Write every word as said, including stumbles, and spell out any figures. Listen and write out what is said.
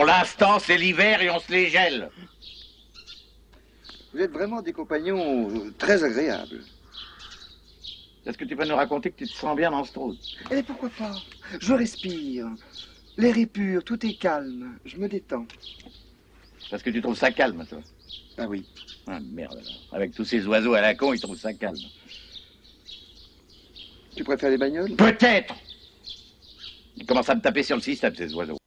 l'instant, c'est l'hiver et on se les gèle. Vous êtes vraiment des compagnons très agréables. Est-ce que tu peux nous raconter que tu te sens bien dans ce trou? Eh, pourquoi pas? Je respire. L'air est pur, tout est calme. Je me détends. Parce que tu trouves ça calme, toi? Ah oui. Ah, merde, alors. Avec tous ces oiseaux à la con, ils trouvent ça calme. Tu préfères les bagnoles? Peut-être! Ils commencent à me taper sur le système, ces oiseaux.